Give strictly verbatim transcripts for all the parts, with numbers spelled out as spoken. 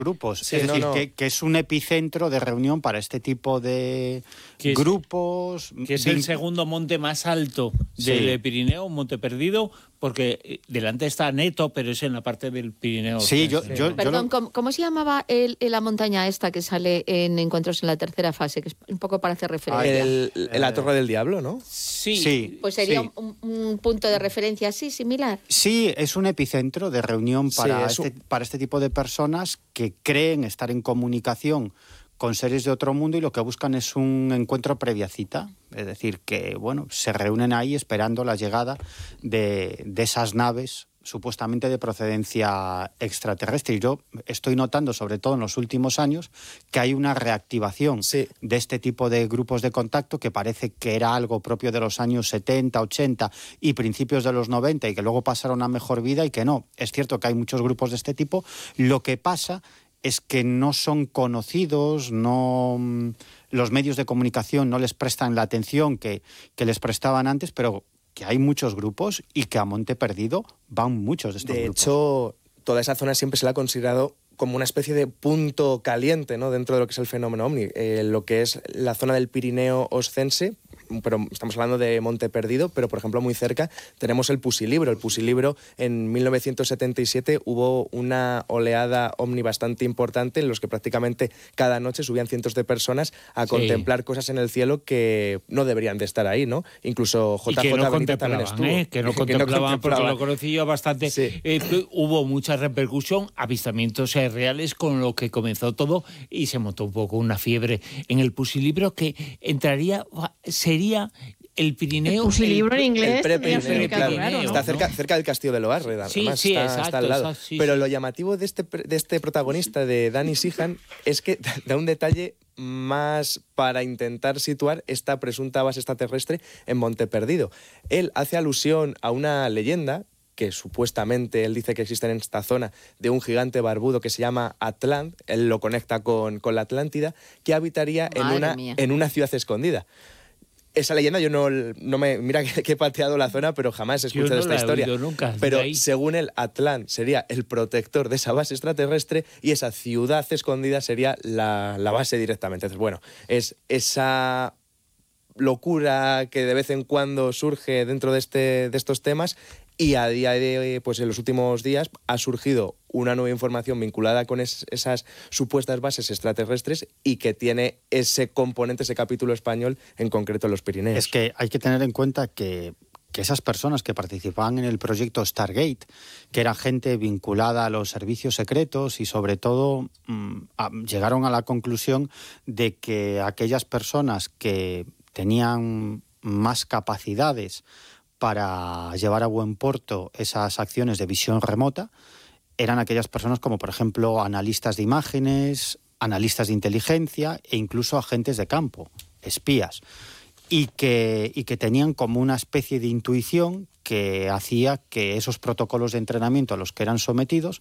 grupos, Sí, es no, decir, no. Que, que es un epicentro de reunión para este tipo de que es, grupos. Que es el segundo monte más alto Sí. del Pirineo, Monte Perdido, porque delante está Neto, pero es en la parte del Pirineo. Sí, yo, sí. yo, Perdón, yo lo... ¿cómo, ¿cómo se llamaba el, la montaña esta que sale en Encuentros en la tercera fase? Que es un poco para hacer referencia. El, el, la Torre del Diablo, ¿no? Sí. sí Pues sería sí. un, un punto de referencia así, similar. Sí, es un epicentro de reunión para, Sí, este, un... para este tipo de personas que creen estar en comunicación con seres de otro mundo y lo que buscan es un encuentro previa cita. Es decir, que bueno, se reúnen ahí esperando la llegada de, de esas naves supuestamente de procedencia extraterrestre. Y yo estoy notando, sobre todo en los últimos años, que hay una reactivación sí. de este tipo de grupos de contacto que parece que era algo propio de los años setenta, ochenta y principios de los noventa y que luego pasaron a mejor vida y que no. Es cierto que hay muchos grupos de este tipo. Lo que pasa es que no son conocidos, no, los medios de comunicación no les prestan la atención que, que les prestaban antes, pero que hay muchos grupos y que a Monte Perdido van muchos de estos de grupos. De hecho, toda esa zona siempre se la ha considerado como una especie de punto caliente, ¿no?, dentro de lo que es el fenómeno ovni. Eh, lo que es la zona del Pirineo oscense, pero estamos hablando de Monte Perdido, pero por ejemplo muy cerca tenemos el Pusilibro. El Pusilibro en mil novecientos setenta y siete hubo una oleada ovni bastante importante en los que prácticamente cada noche subían cientos de personas a sí. contemplar cosas en el cielo que no deberían de estar ahí, ¿no? Incluso J J no Benítez también estuvo. ¿eh? Que no contemplaban, que no contemplaban porque lo conocí yo bastante. Sí. Eh, hubo mucha repercusión, avistamientos eh, reales con lo que comenzó todo y se montó un poco una fiebre en el Pusilibro que entraría... sería el Pirineo... El Pusilibro en inglés. El pre-Pirineo, claro. Claro, ¿no? Está cerca, cerca del Castillo de Loarre, además. Sí, sí, está, exacto, está al lado. Exacto, sí, Pero sí. lo llamativo de este, de este protagonista, de Danny Sheehan, es que da un detalle más para intentar situar esta presunta base extraterrestre en Monte Perdido. Él hace alusión a una leyenda que supuestamente él dice que existe en esta zona, de un gigante barbudo que se llama Atlant, él lo conecta con, con la Atlántida, que habitaría en una, en una ciudad escondida. Esa leyenda yo no, no me... Mira que, que he pateado la zona, pero jamás he escuchado no esta historia. Nunca, pero según él, Atlant sería el protector de esa base extraterrestre y esa ciudad escondida sería la, la base directamente. Entonces, bueno, es esa locura que de vez en cuando surge dentro de, este, de estos temas. Y a día de hoy, pues en los últimos días, ha surgido una nueva información vinculada con es, esas supuestas bases extraterrestres y que tiene ese componente, ese capítulo español, en concreto en los Pirineos. Es que hay que tener en cuenta que, que esas personas que participaban en el proyecto Stargate, que era gente vinculada a los servicios secretos y sobre todo mmm, a, llegaron a la conclusión de que aquellas personas que tenían más capacidades para llevar a buen puerto esas acciones de visión remota eran aquellas personas como, por ejemplo, analistas de imágenes, analistas de inteligencia e incluso agentes de campo, espías, y que, y que tenían como una especie de intuición que hacía que esos protocolos de entrenamiento a los que eran sometidos,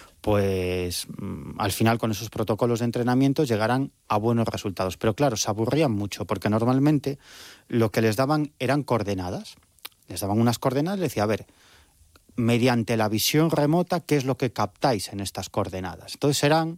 pues al final con esos protocolos de entrenamiento llegaran a buenos resultados. Pero claro, se aburrían mucho porque normalmente lo que les daban eran coordenadas. Les daban unas coordenadas y les decía, a ver, mediante la visión remota, ¿qué es lo que captáis en estas coordenadas? Entonces eran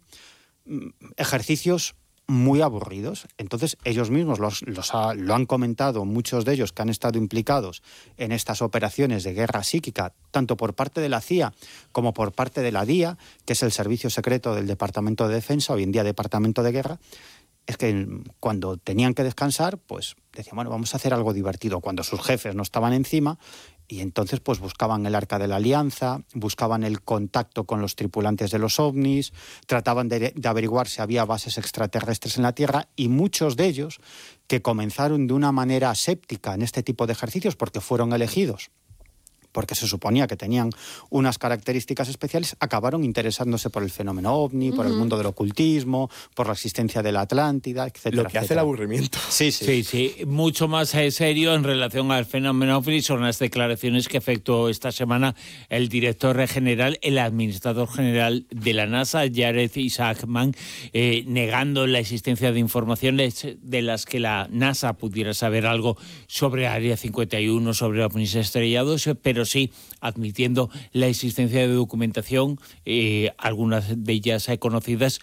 ejercicios muy aburridos. Entonces ellos mismos los, los ha, lo han comentado, muchos de ellos que han estado implicados en estas operaciones de guerra psíquica, tanto por parte de la C I A como por parte de la D I A, que es el servicio secreto del Departamento de Defensa, hoy en día Departamento de Guerra. Es que cuando tenían que descansar, pues decían, bueno, vamos a hacer algo divertido. Cuando sus jefes no estaban encima, y entonces pues buscaban el Arca de la Alianza, buscaban el contacto con los tripulantes de los ovnis, trataban de, de averiguar si había bases extraterrestres en la Tierra, y muchos de ellos que comenzaron de una manera aséptica en este tipo de ejercicios porque fueron elegidos, porque se suponía que tenían unas características especiales, acabaron interesándose por el fenómeno ovni, uh-huh. por el mundo del ocultismo, por la existencia de la Atlántida, etcétera. Lo que etcétera. hace el aburrimiento. Sí, sí. Sí, sí. Mucho más eh, serio en relación al fenómeno ovni son las declaraciones que efectuó esta semana el director general, el administrador general de la NASA, Jared Isaacman, eh, negando la existencia de informaciones de las que la NASA pudiera saber algo sobre Área cincuenta y uno, sobre ovnis estrellados, pero sí admitiendo la existencia de documentación, eh, algunas de ellas eh, conocidas,